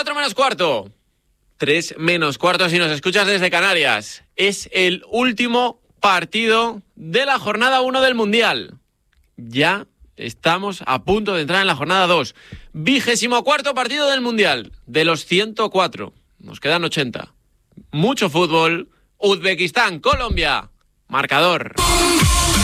4 menos cuarto. 3 menos cuarto si nos escuchas desde Canarias. Es el último partido de la jornada 1 del Mundial. Ya estamos a punto de entrar en la jornada 2. 24º partido del Mundial. De los 104. Nos quedan 80. Mucho fútbol. Uzbekistán, Colombia. Marcador.